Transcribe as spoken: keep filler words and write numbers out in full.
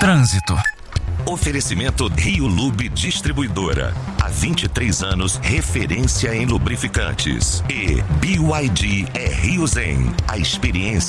Trânsito. Oferecimento Rio Lube Distribuidora. Há vinte e três anos, referência em lubrificantes. E B Y D é Rio Zen. A experiência